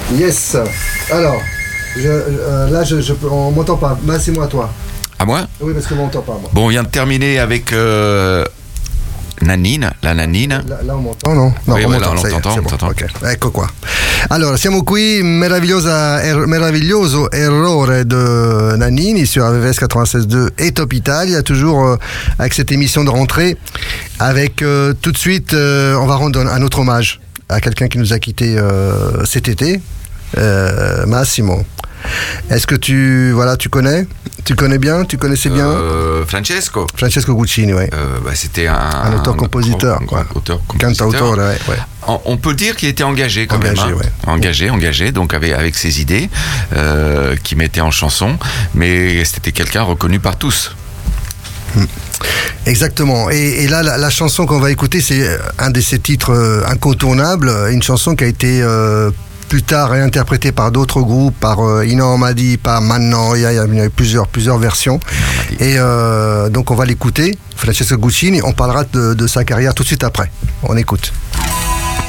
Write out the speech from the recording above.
Yes. Alors, là, on m'entend pas. C'est moi, toi. À moi? Oui, parce que moi, on m'entend pas, moi. Bon, on vient de terminer avec Nannina, la Nannina. Là, on m'entend, non? No, oui, on là, on t'entend. Ok, ecco qua. Allora, siamo qui, meraviglioso errore de Nannini sur AVS 96.2 et Top Italia, toujours avec cette émission de rentrée. Avec tout de suite, on va rendre un autre hommage à quelqu'un qui nous a quittés cet été, Massimo. Est-ce que tu connais? Tu connaissais bien Francesco Guccini, oui. C'était un auteur-compositeur, quoi. Cantautore, ouais. On peut dire qu'il était engagé quand même. Ouais. Engagé, donc avec ses idées qu'il mettait en chanson, mais c'était quelqu'un reconnu par tous. Exactement. Et là, la chanson qu'on va écouter, c'est un de ses titres incontournables, une chanson qui a été plus tard réinterprétée par d'autres groupes, par Inomadi, par Mannoia, il y a eu plusieurs versions. Et donc on va l'écouter, Francesco Guccini, on parlera de sa carrière tout de suite après. On écoute.